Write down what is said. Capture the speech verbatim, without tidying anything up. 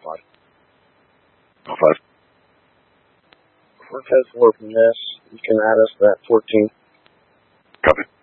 five. Oh, five. We're ten four from this. You can add us that fourteen. Copy.